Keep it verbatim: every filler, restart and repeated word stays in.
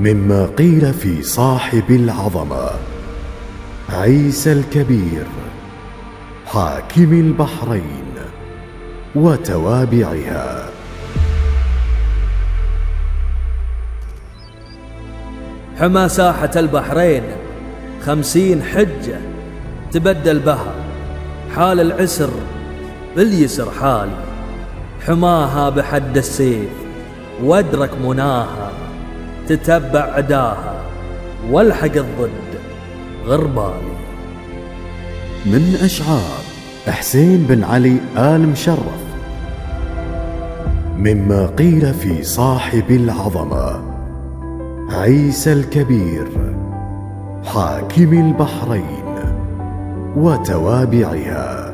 مما قيل في صاحب العظمة عيسى الكبير حاكم البحرين وتوابعها. حمى ساحة البحرين خمسين حجة تبدل بها، حال العسر باليسر حالي، حماها بحد السيف وادرك مناها، تتبع عداها والحق الضد غربالي. من أشعار حسين بن علي آل مشرف مما قيل في صاحب العظمة عيسى الكبير حاكم البحرين وتوابعها.